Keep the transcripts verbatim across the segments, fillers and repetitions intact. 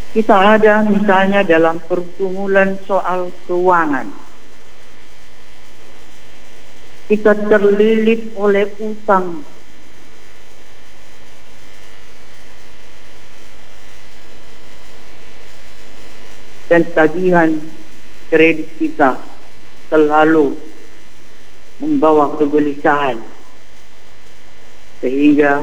Kita ada misalnya dalam pergumulan soal keuangan. Kita terlilit oleh utang. Dan tagihan kredit kita selalu membawa kegelisahan. Sehingga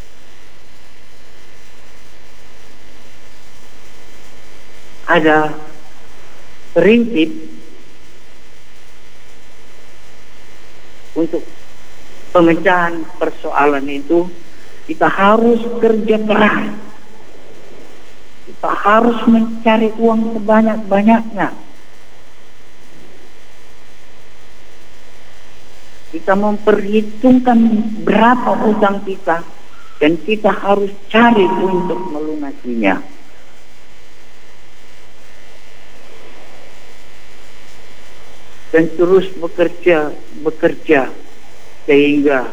ada prinsip untuk pemecahan persoalan itu. Kita harus kerja keras. Kita harus mencari uang sebanyak-banyaknya. Kita memperhitungkan berapa utang kita dan kita harus cari untuk melunasinya. Dan terus bekerja, bekerja sehingga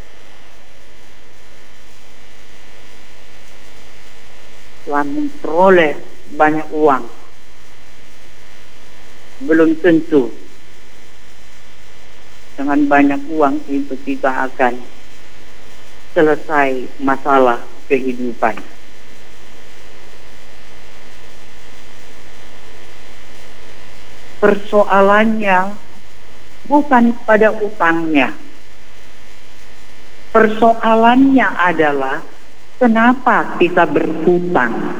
telah memperoleh banyak uang. Belum tentu dengan banyak uang itu kita akan selesai masalah kehidupan. Persoalannya bukan pada utangnya. Persoalannya adalah kenapa kita berhutang.